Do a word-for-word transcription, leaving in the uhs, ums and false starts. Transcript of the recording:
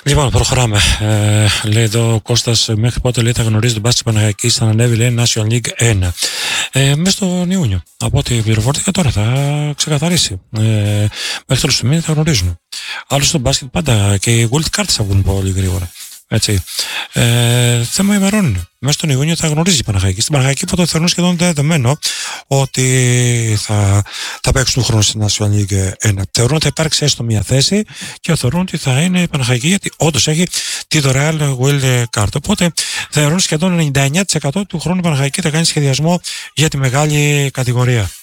Λοιπόν, προχωράμε. Ε, λέει εδώ ο Κώστας, μέχρι πότε λέει θα γνωρίζει τον μπάσκετ Παναχαϊκής, θα ανέβει λέει National League ένα. Ε, μέσα στον Ιούνιο. Από ό,τι πληροφορήθηκα τώρα θα ξεκαθαρίσει. Ε, μέχρι τέλος του μήνα θα γνωρίζουν. Άλλωστε στο μπάσκετ πάντα και οι World Cards θα βγουν πολύ γρήγορα. Έτσι. Ε, θέμα ημερών είναι. Μέσα στον Ιούνιο θα γνωρίζει η Παναχαϊκή. Στην Παναχαϊκή που το θεωρούν σχεδόν δεδομένο ότι θα, θα παίξουν του χρόνου στην National League ένα. Θεωρούν ότι θα υπάρξει έστω μια θέση και θεωρούν ότι θα είναι η Παναχαϊκή, γιατί όντως έχει τη δωρεάν Wild Card. Οπότε θεωρούν σχεδόν ενενήντα εννέα τοις εκατό του χρόνου η Παναχαϊκή θα κάνει σχεδιασμό για τη μεγάλη κατηγορία.